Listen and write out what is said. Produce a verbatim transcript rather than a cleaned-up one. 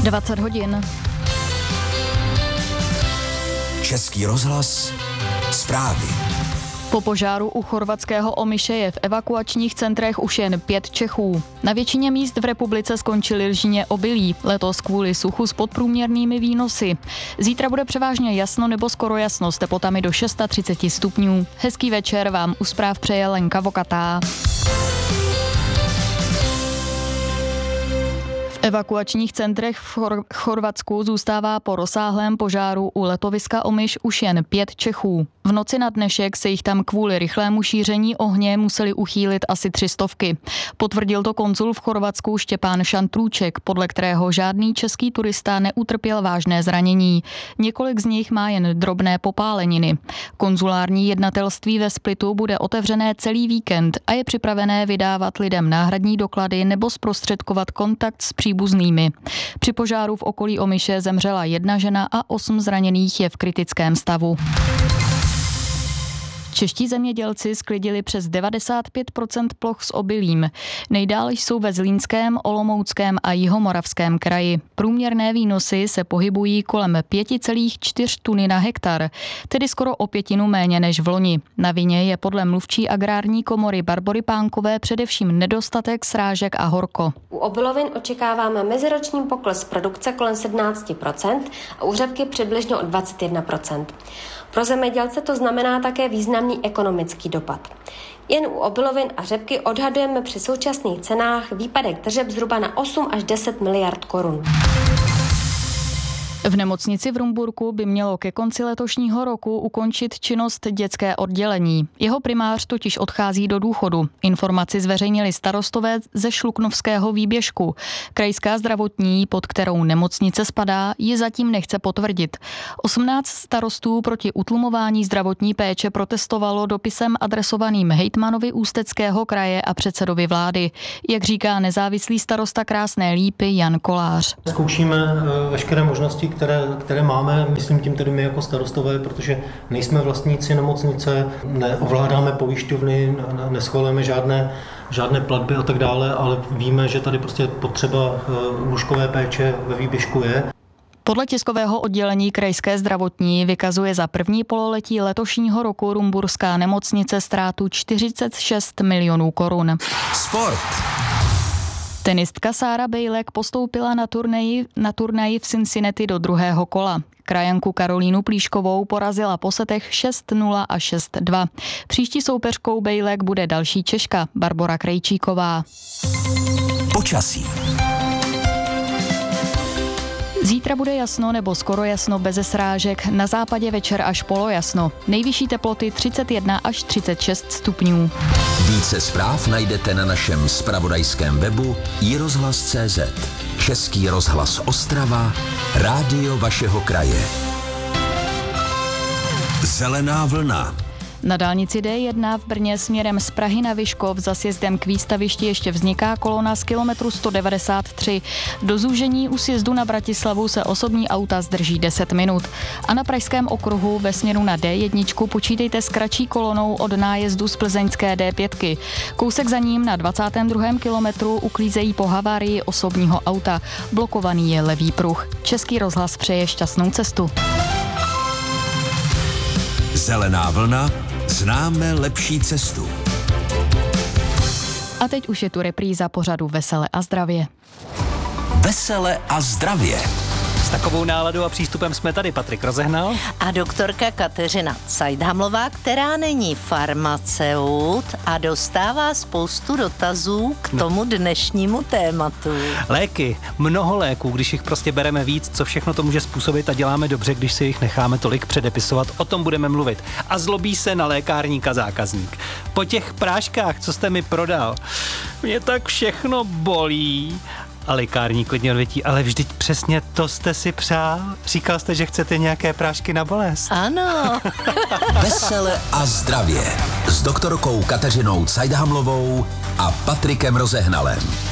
dvacet hodin. Český rozhlas, zprávy. Po požáru u chorvatského Omiše je v evakuačních centrech už jen pět Čechů. Na většině míst v republice skončily lžině obilí, letos kvůli suchu s podprůměrnými výnosy. Zítra bude převážně jasno nebo skoro jasno s teplotami do třicet šest stupňů. Hezký večer vám u zpráv přeje Lenka Vokatá. V evakuačních centrech v Chor- Chorvatsku zůstává po rozsáhlém požáru u letoviska Omiš už jen pět Čechů. V noci na dnešek se jich tam kvůli rychlému šíření ohně museli uchýlit asi tři stovky. Potvrdil to konzul v Chorvatsku Štěpán Šantrůček, podle kterého žádný český turista neutrpěl vážné zranění. Několik z nich má jen drobné popáleniny. Konzulární jednatelství ve Splitu bude otevřené celý víkend a je připravené vydávat lidem náhradní doklady nebo zprostředkovat kontakt s příbuznými. Při požáru v okolí Omiše zemřela jedna žena a osm zraněných je v kritickém stavu. Čeští zemědělci sklidili přes devadesát pět procent ploch s obilím. Nejdál jsou ve Zlínském, Olomouckém a Jihomoravském kraji. Průměrné výnosy se pohybují kolem pět celá čtyři tuny na hektar, tedy skoro o pětinu méně než v loni. Na vině je podle mluvčí agrární komory Barbory Pánkové především nedostatek srážek a horko. U obilovin očekáváme meziroční pokles produkce kolem sedmnáct procent a u řepky přibližně o dvacet jedna procent. Pro zemědělce to znamená také významný ekonomický dopad. Jen u obilovin a řepky odhadujeme při současných cenách výpadek tržeb zhruba na osm až deset miliard korun. V nemocnici v Rumburku by mělo ke konci letošního roku ukončit činnost dětské oddělení. Jeho primář totiž odchází do důchodu. Informaci zveřejnili starostové ze Šluknovského výběžku. Krajská zdravotní, pod kterou nemocnice spadá, ji zatím nechce potvrdit. osmnáct starostů proti utlumování zdravotní péče protestovalo dopisem adresovaným hejtmanovi Ústeckého kraje a předsedovi vlády. Jak říká nezávislý starosta Krásné Lípy Jan Kolář. Zkoušíme veškeré možnosti, Které, které máme, myslím tím tedy my jako starostové, protože nejsme vlastníci nemocnice, neovládáme pojišťovny, neschvalujeme žádné, žádné platby a tak dále, ale víme, že tady prostě potřeba lůžkové péče ve výběžku je. Podle tiskového oddělení krajské zdravotní vykazuje za první pololetí letošního roku Rumburská nemocnice ztrátu čtyřicet šest milionů korun. Sport. Tenistka Sára Bejlek postoupila na turnaji, na turnaji v Cincinnati do druhého kola. Krajanku Karolínu Plíškovou porazila po setech šest nula a šest dva. Příští soupeřkou Bejlek bude další Češka, Barbora Krejčíková. Počasí. Zítra bude jasno nebo skoro jasno beze srážek, na západě večer až polojasno. Nejvyšší teploty třicet jedna až třicet šest stupňů. Více zpráv najdete na našem zpravodajském webu i rozhlas tečka cé zet. Český rozhlas Ostrava, rádio vašeho kraje. Zelená vlna. Na dálnici dé jedna v Brně směrem z Prahy na Vyškov za sjezdem k výstavišti ještě vzniká kolona z kilometru sto devadesát tři. Do zúžení u sjezdu na Bratislavu se osobní auta zdrží deset minut. A na pražském okruhu ve směru na dé jedna počítejte s kratší kolonou od nájezdu z plzeňské dé pět. Kousek za ním na dvacátém druhém kilometru uklízejí po havárii osobního auta. Blokovaný je levý pruh. Český rozhlas přeje šťastnou cestu. Zelená vlna. Známe lepší cestu. A teď už je tu repríza pořadu Vesele a zdravě. Vesele a zdravě. S takovou náladou a přístupem jsme tady Patrik Rozehnal a doktorka Kateřina Cajdhamlová, která není farmaceut a dostává spoustu dotazů k tomu dnešnímu tématu. Léky, mnoho léků, když jich prostě bereme víc, co všechno to může způsobit a děláme dobře, když si jich necháme tolik předepisovat, o tom budeme mluvit. A zlobí se na lékárníka zákazník. Po těch práškách, co jste mi prodal, mě tak všechno bolí. A lékárník klidně odvětí, ale vždyť přesně to jste si přál. Říkal jste, že chcete nějaké prášky na bolest. Ano. Vesele a zdravě s doktorkou Kateřinou Cajdhamlovou a Patrikem Rozehnalem.